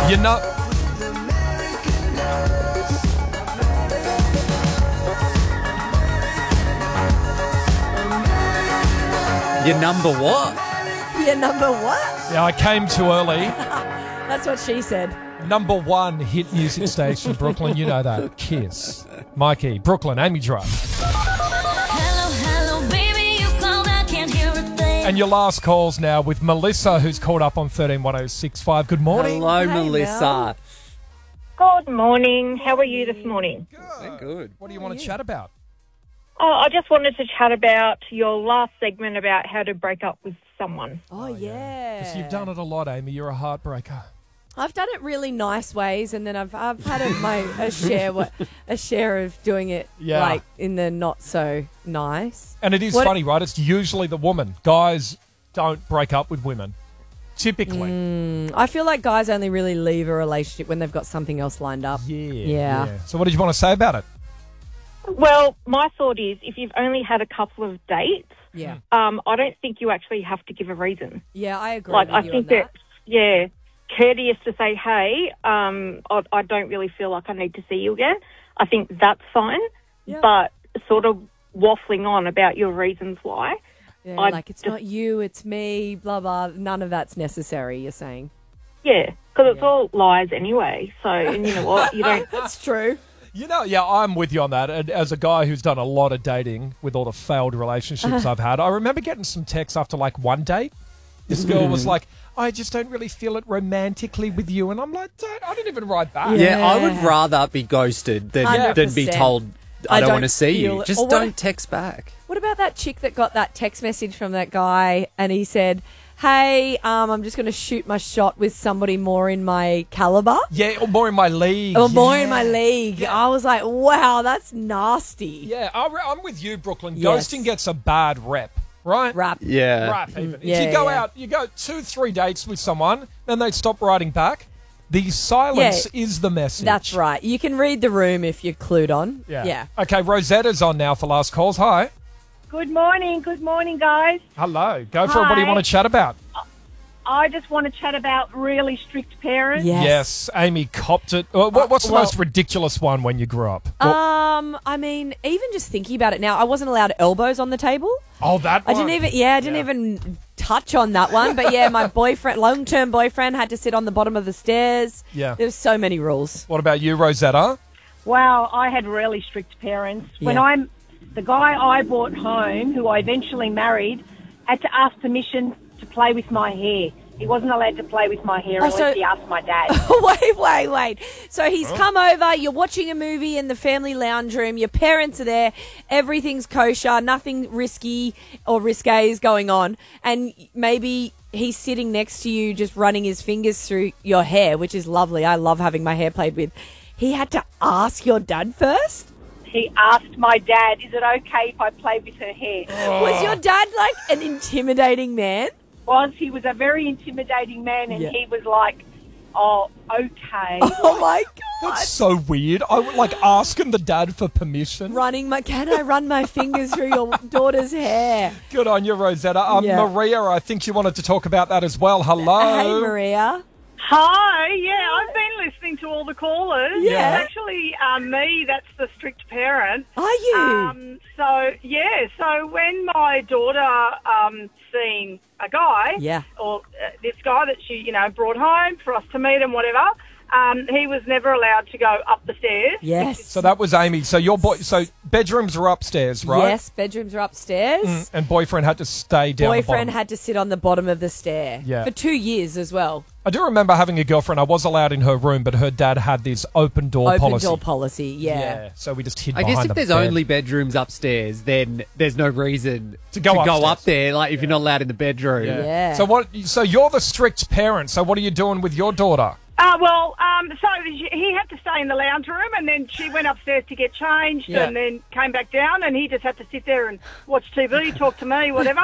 You know... Your number what? Your number what? Yeah, I came too early. That's what she said. Number one hit music station, Brooklyn. You know that. Kiss. Mikey, Brooklyn, Amy Drive. Hello, baby, you called, I can't hear a thing. And your last call's now with Melissa, who's called up on 131065. Good morning. Hello, Hey, Melissa. Mel. Good morning. How are you this morning? Good. What do you want to chat about? Oh, I just wanted to chat about your last segment about how to break up with someone. Oh, yeah. Because you've done it a lot, Amy. You're a heartbreaker. I've done it really nice ways, and then I've had a share of doing it like in the not so nice. And it is funny, right? It's usually the woman. Guys don't break up with women. Typically. I feel like guys only really leave a relationship when they've got something else lined up. Yeah. So what did you want to say about it? Well, my thought is if you've only had a couple of dates, Yeah. I don't think you actually have to give a reason. Yeah, I agree Like, with I you think on that. courteous to say, hey, I don't really feel like I need to see you again. I think that's fine. Yeah. But sort of waffling on about your reasons why. Yeah, I like it's not you, it's me, blah, blah. None of that's necessary, you're saying. Yeah, because it's all lies anyway. So, and you know what? You don't... That's true. You know, yeah, I'm with you on that. And as a guy who's done a lot of dating with all the failed relationships I've had, I remember getting some texts after like one date. This girl was like, I just don't really feel it romantically with you. And I'm like, I didn't even write back. Yeah, I would rather be ghosted than be 100%. told I don't want to see feel you. it. Just Or what- don't text back. What about that chick that got that text message from that guy and he said, hey, I'm just going to shoot my shot with somebody more in my caliber? Yeah, or more in my league. Or more in my league. I was like, wow, that's nasty. Yeah, I'm with you, Brooklyn. Yes. Ghosting gets a bad rep, right? Rap. Yeah. Rap, even. Yeah, if you go yeah. out, you go 2-3 dates with someone, then they stop writing back. The silence is the message. That's right. You can read the room if you're clued on. Yeah. Okay, Rosetta's on now for last calls. Hi. Good morning, guys. Hello. Go for it. What do you Hi. want to chat about? I just want to chat about really strict parents. Yes. Amy copped it. What's the most ridiculous one when you grew up? I mean, even just thinking about it now, I wasn't allowed elbows on the table. Oh, that I one. didn't even touch on that one. But yeah, my long-term boyfriend had to sit on the bottom of the stairs. Yeah. There's so many rules. What about you, Rosetta? Wow, I had really strict parents. Yeah. The guy I brought home, who I eventually married, had to ask permission to play with my hair. He wasn't allowed to play with my hair unless he asked my dad. Wait. So he's come over, you're watching a movie in the family lounge room, your parents are there, everything's kosher, nothing risky or risque is going on, and maybe he's sitting next to you just running his fingers through your hair, which is lovely. I love having my hair played with. He had to ask your dad first? He asked my dad, is it okay if I play with her hair? Was your dad like an intimidating man? He was a very intimidating man, and he was like, oh, okay. Oh my God. That's so weird. I would like asking the dad for permission. Can I run my fingers through your daughter's hair? Good on you, Rosetta. Yeah. Maria, I think you wanted to talk about that as well. Hello. Hey, Maria. Hi, I've been listening to all the callers. Yeah. It's actually me that's the strict parent. Are you? So when my daughter seen a guy, or this guy that she, brought home for us to meet and whatever, he was never allowed to go up the stairs. Yes. So that was Amy. So so bedrooms are upstairs, right? Yes, bedrooms are upstairs. And boyfriend had to stay down the Boyfriend bottom. had to sit on the bottom of the stair. Yeah. For 2 years as well. I do remember having a girlfriend. I was allowed in her room, but her dad had this open door policy. Open door policy, yeah. So we just hid I behind guess if the there's bed. only bedrooms upstairs, then there's no reason To go up upstairs. there. Like if you're not allowed in the bedroom. Yeah. So you're the strict parent. So what are you doing with your daughter? So he had to stay in the lounge room, and then she went upstairs to get changed, and then came back down, and he just had to sit there and watch TV, talk to me, whatever.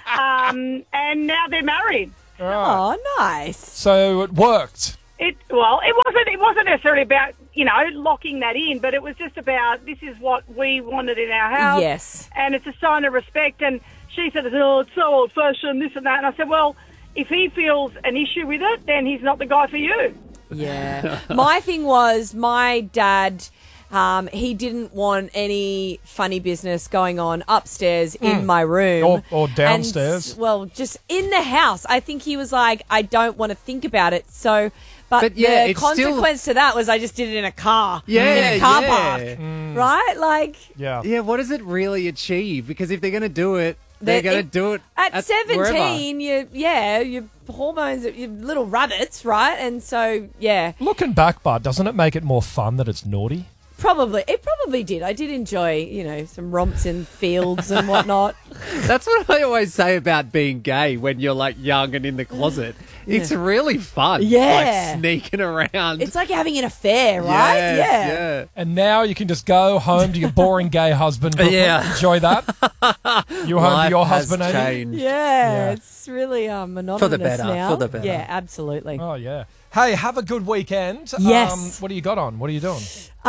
And now they're married. Oh, nice. So it worked. It wasn't necessarily about locking that in, but it was just about this is what we wanted in our house. Yes. And it's a sign of respect. And she said, "Oh, it's so old-fashioned, this and that." And I said, "Well, if he feels an issue with it, then he's not the guy for you." Yeah. My thing was my dad, he didn't want any funny business going on upstairs in my room. Or downstairs. Just in the house. I think he was like, I don't want to think about it. So... But yeah, the consequence to that was I just did it in a car. Yeah, in a car yeah. park. Right? Like... Yeah. Yeah, what does it really achieve? Because if they're going to do it, they're going to do it at 17, your hormones, your little rabbits, right? And so, yeah. Looking back, Bud, doesn't it make it more fun that it's naughty? Probably. It probably did. I did enjoy, some romps in fields and whatnot. That's what I always say about being gay when you're like young and in the closet. It's really fun. Yeah. Like sneaking around. It's like having an affair, right? Yes, yeah. And now you can just go home to your boring gay husband. Brooklyn. Yeah. Enjoy that. You home to your husband, Amy? changed. Yeah. It's really monotonous For the better, now. for the better. Yeah, absolutely. Oh, yeah. Hey, have a good weekend. Yes. What do you got on? What are you doing?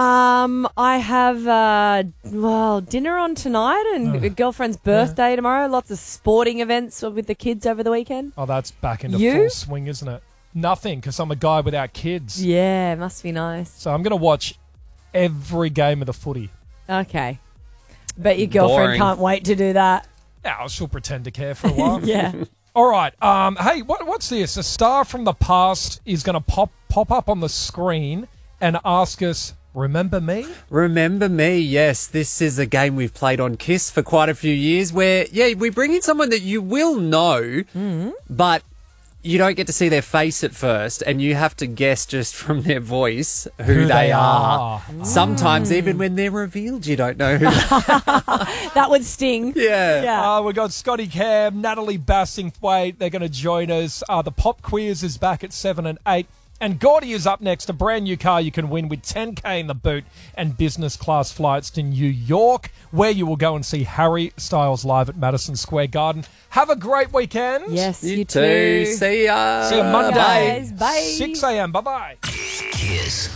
I have dinner on tonight and a girlfriend's birthday tomorrow. Lots of sporting events with the kids over the weekend. Oh, that's back into You? full swing, isn't it? Nothing, because I'm a guy without kids. Yeah, must be nice. So I'm going to watch every game of the footy. Okay. Bet your girlfriend Boring. can't wait to do that. Yeah, she'll pretend to care for a while. Yeah. All right. Hey, what's this? A star from the past is going to pop up on the screen and ask us, remember me? Remember me, yes. This is a game we've played on KISS for quite a few years where, we bring in someone that you will know, but you don't get to see their face at first and you have to guess just from their voice who they are. Sometimes even when they're revealed, you don't know who That would sting. Yeah. We've got Scotty Cam, Natalie Bassingthwaite. They're going to join us. The Pop Quiz is back at 7 and 8. And Gordy is up next, a brand new car you can win with $10,000 in the boot and business class flights to New York, where you will go and see Harry Styles live at Madison Square Garden. Have a great weekend. Yes, You too. See ya. See you Monday. Guys, bye. 6 a.m. Bye-bye. Kiss.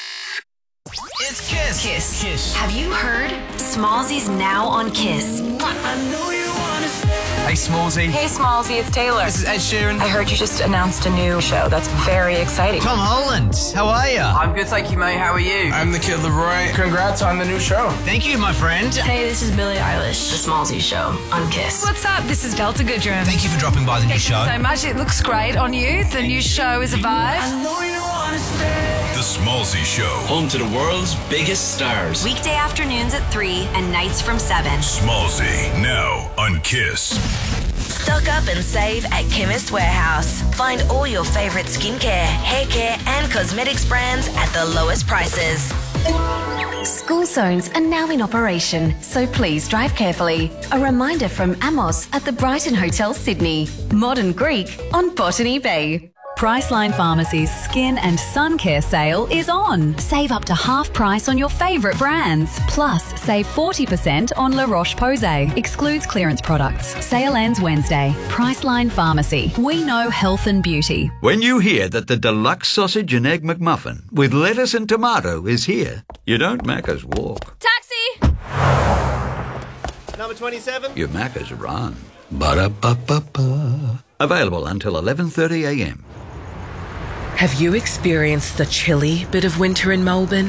It's Kiss. Kiss. Have you heard? Smallsy's now on Kiss. Hey, Smallsy. Hey, Smallsy, it's Taylor. This is Ed Sheeran. I heard you just announced a new show. That's very exciting. Tom Holland. How are you? I'm good, thank you, mate. How are you? I'm the Kid Leroy. Congrats on the new show. Thank you, my friend. Hey, this is Billie Eilish. The Smallsy Show on Kiss. What's up? This is Delta Goodrum. Thank you for dropping by the new show. So much. It looks great on you. The new show is a vibe. The Smallsy Show. Home to the world's biggest stars. Weekday afternoons at 3 and nights from 7. Smallsy, now on Kiss. Stock up and save at Chemist Warehouse. Find all your favourite skincare, hair care and cosmetics brands at the lowest prices. School zones are now in operation, so please drive carefully. A reminder from Amos at the Brighton Hotel, Sydney. Modern Greek on Botany Bay. Priceline Pharmacy's Skin and Sun Care sale is on. Save up to half price on your favourite brands. Plus, save 40% on La Roche-Posay. Excludes clearance products. Sale ends Wednesday. Priceline Pharmacy. We know health and beauty. When you hear that the deluxe sausage and egg McMuffin with lettuce and tomato is here, you don't Macca's walk. Taxi! Number 27. You Macca's run. Ba-da-ba-ba-ba. Available until 11:30 a.m. Have you experienced the chilly bit of winter in Melbourne?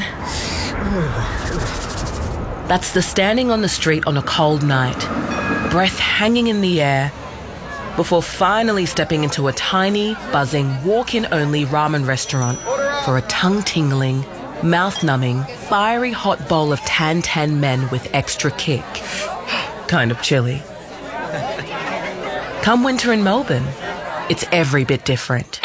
That's the standing on the street on a cold night, breath hanging in the air, before finally stepping into a tiny, buzzing, walk-in-only ramen restaurant for a tongue-tingling, mouth-numbing, fiery hot bowl of tan men with extra kick. Kind of chilly. Come winter in Melbourne, it's every bit different.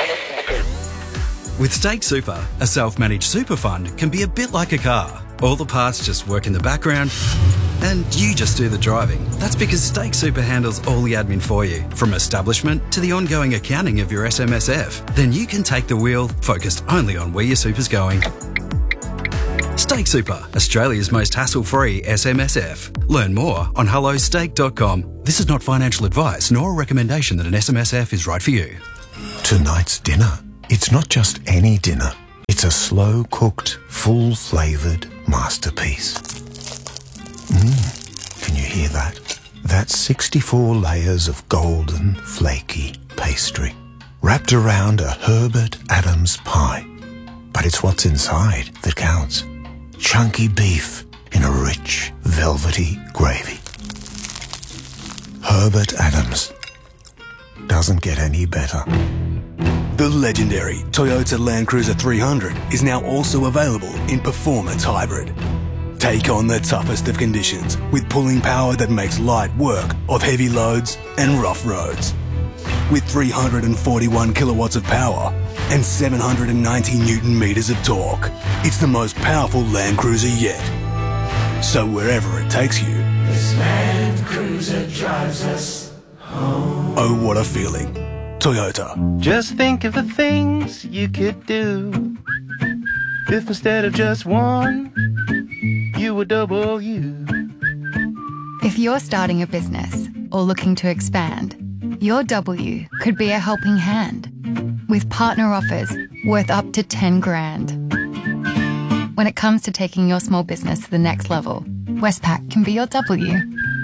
With Stake Super, a self-managed super fund can be a bit like a car. All the parts just work in the background and you just do the driving. That's because Stake Super handles all the admin for you, from establishment to the ongoing accounting of your SMSF. Then you can take the wheel, focused only on where your super's going. Stake Super, Australia's most hassle-free SMSF. Learn more on hellostake.com. This is not financial advice nor a recommendation that an SMSF is right for you. Tonight's dinner. It's not just any dinner. It's a slow-cooked, full-flavoured masterpiece. Can you hear that? That's 64 layers of golden, flaky pastry. wrapped around a Herbert Adams pie. But it's what's inside that counts. Chunky beef in a rich, velvety gravy. Herbert Adams. Doesn't get any better. The legendary Toyota Land Cruiser 300 is now also available in Performance Hybrid. Take on the toughest of conditions with pulling power that makes light work of heavy loads and rough roads. With 341 kilowatts of power and 790 Newton meters of torque, it's the most powerful Land Cruiser yet. So wherever it takes you, this Land Cruiser drives us home. Oh, what a feeling. Toyota. Just think of the things you could do if instead of just one, you were double you. If you're starting a business or looking to expand, your W could be a helping hand with partner offers worth up to 10 grand. When it comes to taking your small business to the next level, Westpac can be your W.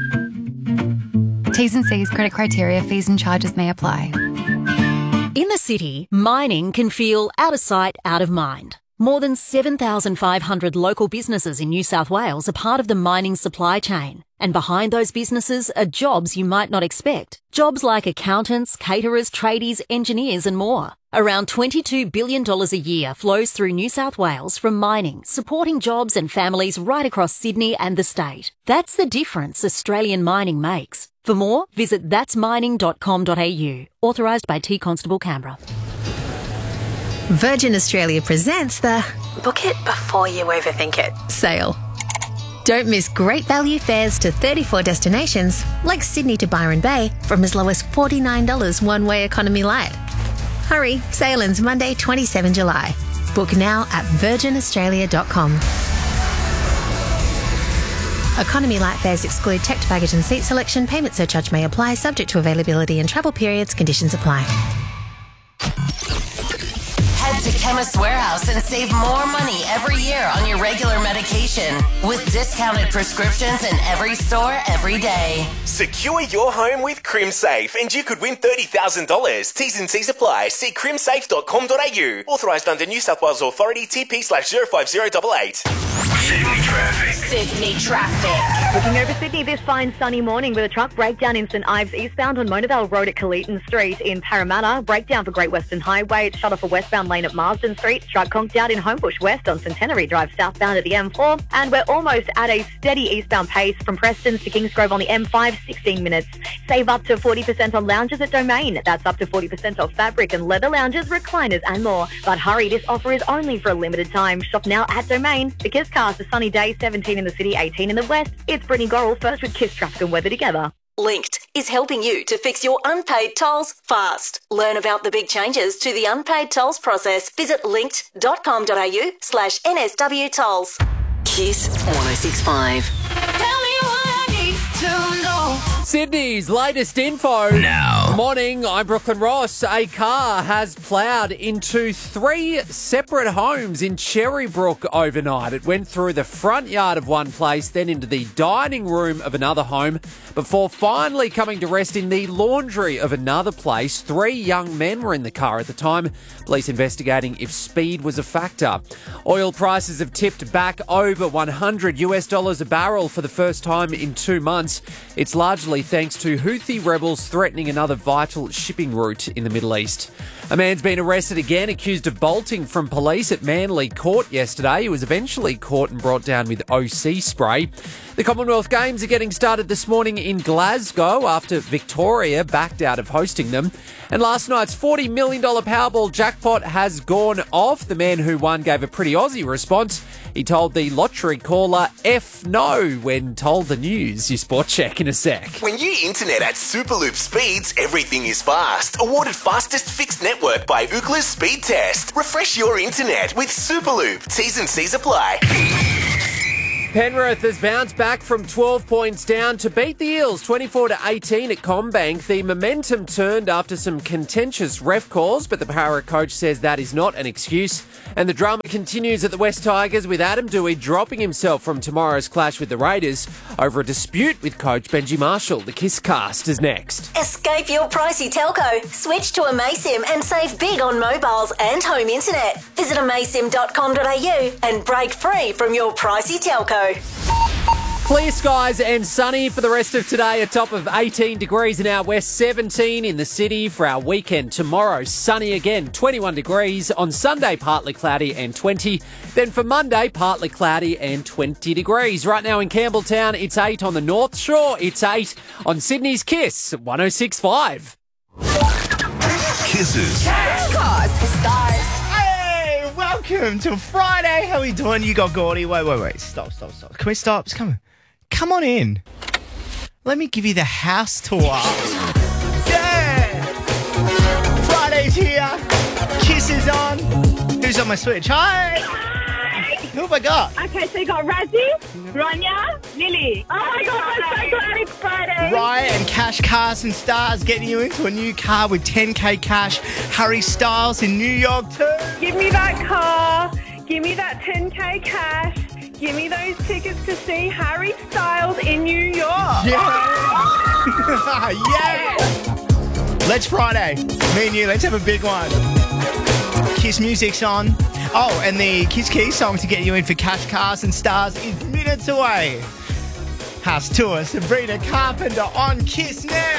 T's and C's, credit criteria, fees and charges may apply. In the city, mining can feel out of sight, out of mind. More than 7,500 local businesses in New South Wales are part of the mining supply chain. And behind those businesses are jobs you might not expect. Jobs like accountants, caterers, tradies, engineers and more. Around $22 billion a year flows through New South Wales from mining, supporting jobs and families right across Sydney and the state. That's the difference Australian mining makes. For more, visit thatsmining.com.au. Authorised by T Constable Canberra. Virgin Australia presents the Book It Before You Overthink It sale. Don't miss great value fares to 34 destinations, like Sydney to Byron Bay, from as low as $49 one-way economy light. Hurry, sale ends Monday, 27 July. Book now at virginaustralia.com. Economy light fares exclude checked baggage and seat selection. Payment surcharge may apply, subject to availability and travel periods. Conditions apply. Head to Chemist Warehouse and save more money every year on your regular medication with discounted prescriptions in every store every day. Secure your home with CrimSafe and you could win $30,000. T's and C's apply. See crimsafe.com.au. Authorised under New South Wales Authority TP/05088. Sydney traffic. Sydney traffic. Looking over Sydney this fine sunny morning with a truck breakdown in St Ives eastbound on Monavale Road at Colleton Street in Parramatta. Breakdown for Great Western Highway. It's shut off a westbound lane at Marsden Street. Truck conked out in Homebush West on Centenary Drive southbound at the M4. And we're almost at a steady eastbound pace from Prestons to Kingsgrove on the M5, 16 minutes. Save up to 40% on lounges at Domain. That's up to 40% off fabric and leather lounges, recliners and more. But hurry, this offer is only for a limited time. Shop now at Domain. The Kiss Cast, a sunny day, 17 in the city, 18 in the west. It's Brittany Gorrell first with Kiss Traffic and Weather together. Linked is helping you to fix your unpaid tolls fast. Learn about the big changes to the unpaid tolls process. Visit linked.com.au/NSW tolls. Kiss 106.5. Sydney's latest info. Now. Morning, I'm Brooklyn Ross. A car has ploughed into 3 separate homes in Cherrybrook overnight. It went through the front yard of one place, then into the dining room of another home, before finally coming to rest in the laundry of another place. 3 young men were in the car at the time. Police investigating if speed was a factor. Oil prices have tipped back over $100 a barrel for the first time in 2 months. It's largely thanks to Houthi rebels threatening another vital shipping route in the Middle East. A man's been arrested again, accused of bolting from police at Manly Court yesterday. He was eventually caught and brought down with OC spray. The Commonwealth Games are getting started this morning in Glasgow after Victoria backed out of hosting them. And last night's $40 million Powerball jackpot has gone off. The man who won gave a pretty Aussie response. He told the lottery caller F no when told the news. Your sport check in a sec. When you internet at Superloop speeds, everything is fast. Awarded fastest fixed network by Ookla's Speed Test. Refresh your internet with Superloop. T's and C's apply. Penrith has bounced back from 12 points down to beat the Eels 24-18 at CommBank. The momentum turned after some contentious ref calls, but the Para coach says that is not an excuse. And the drama continues at the West Tigers with Adam Doueihi dropping himself from tomorrow's clash with the Raiders over a dispute with coach Benji Marshall. The Kiss Cast is next. Escape your pricey telco. Switch to Amaysim and save big on mobiles and home internet. Visit amaysim.com.au and break free from your pricey telco. Clear skies and sunny for the rest of today. A top of 18 degrees in our west, 17 in the city for our weekend. Tomorrow, sunny again, 21 degrees. On Sunday, partly cloudy and 20. Then for Monday, partly cloudy and 20 degrees. Right now in Campbelltown, it's 8 on the North Shore. It's 8 on Sydney's Kiss, 106.5. Kisses. Hey, welcome to Friday. How we doing? You got Gordy. Wait. Stop. Can we stop? Just come on in. Let me give you the house tour. Yeah! Friday's here. Kiss is on. Who's on my switch? Hi! Who have I got? Okay, so you got Razzie, Rania, Lily. Oh my God, I'm so glad it's Friday. Riot and Cash Cars and Stars getting you into a new car with 10k cash. Harry Styles in New York too. Give me that car. Give me that 10k cash. Give me those tickets to see Harry Styles in New York. Yeah! Yeah! Let's Friday. Me and you, let's have a big one. Kiss music's on. Oh, and the Kiss Key song to get you in for Cash Cars and Stars is minutes away. House tour, Sabrina Carpenter on Kiss now.